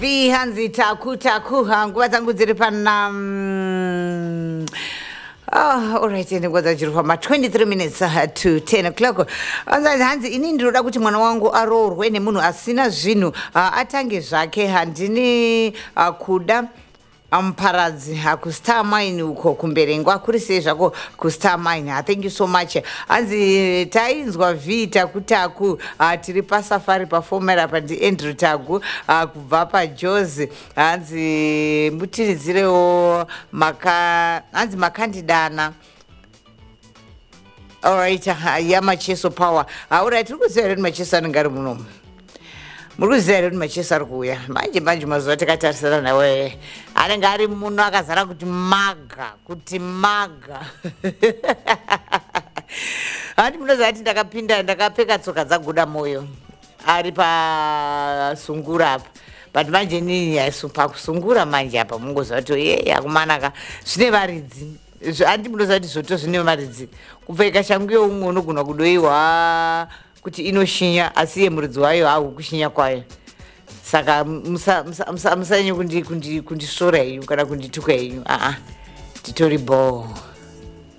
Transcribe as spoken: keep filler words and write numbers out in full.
Vihanzi taku taku nguva dzangu dziri pana um, Oh, all right, and ngoza chiri famba twenty-three minutes uh, to ten o'clock. Anza hanzi ini ndiroda kuti mwana wangu aroorwe nemunhu asina zvinhu uh, atange zvake handini uh, kuda amuparadzi um, kustar mine uko kumberengwa kuri sei zvako kustar mine. Uh, thank you so much. Hanzi tainzwa vhi taku taku uh, tiri pasafari pafomera padi Andrew Tagu uh, kubva paJozi. Hanzi mutiridzirewo maka hanzi makandidana. All right, uh, yamacheso power. Uh, all right, tiri kuziva here macheso anenge ari munomu. Muri kuziva here kuti macheso ari kuuya manje manje mazuva takatarisana nawe anenge ari muno akazara kuti maga kuti maga handi munoziva kuti ndakapinda ndakapfeka tsoka dzaguda moyo ari pasungura apa but manje nini pakusungura manje apa mungoziva kuti ye akumanaka zvine varidzi handi munoziva kuti zvoto zvine varidzi kupfeka shangu youmwe unogona kudoiwa kuti inoshinya asi yemuridzi wayo hakukushinya kwayo. Saka musanye kundisvora henyu kana kundituka henyu. Ah, titori ball.